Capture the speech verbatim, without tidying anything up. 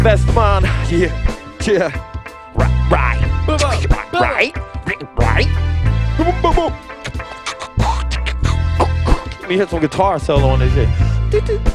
best man. Yeah, yeah. Right, right, right, right. Boom, boom, boom. Let me hit some guitar solo on this shit.